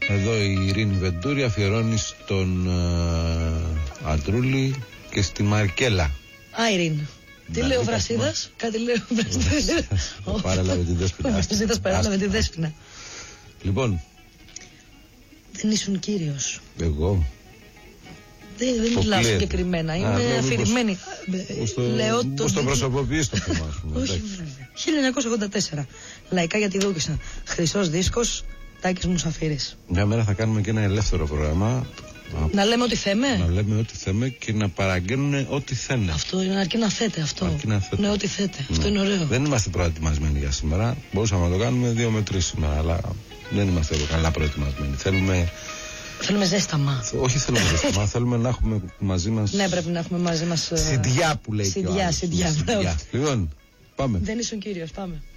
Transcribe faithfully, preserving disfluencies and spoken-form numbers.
Εδώ η Ειρήνη Βεντούρη αφιερώνει στον uh, Αντρούλη και στη Μαρκέλα. Α, Ειρήνη. Τι λέει ο Βρασίδας? Κάτι λέει ο Βρασίδας. Παράλαβε την Δέσποινα. Ο Βρασίδας παράλαβε την Δέσποινα. Λοιπόν. Δεν ήσουν κύριος. Εγώ. Δεν, δεν μιλάω συγκεκριμένα. Είμαι αφηρημένη. Πώς το προσωποποιείς το θέμα, ας πούμε. Όχι, βέβαια. χίλια εννιακόσια ογδόντα τέσσερα. Λαϊκά για τη Δούκισσα. Χρυσός δίσκος, Τάκης Μουσαφίρης. Μια μέρα θα κάνουμε και ένα ελεύθερο πρόγραμμα. Να λέμε ό,τι θέμε. Να λέμε ό,τι θέμε και να παραγγέλνουν ό,τι θένε. Αυτό είναι, αρκεί να θέτε αυτό. Αρκεί να θέτε. Ναι, ό,τι θέτε. Ναι. Αυτό είναι ωραίο. Δεν είμαστε προετοιμασμένοι για σήμερα. Μπορούσαμε να το κάνουμε δύο με τρεις σήμερα, αλλά δεν είμαστε καλά προετοιμασμένοι. Θέλουμε. Θέλουμε ζέσταμα. Όχι θέλουμε ζέσταμα, θέλουμε να έχουμε μαζί μας. Ναι, πρέπει να έχουμε μαζί μας. Συντιά που λέει. Συντιά, συντιά. Λοιπόν, πάμε. Δεν ήσουν κύριος, πάμε.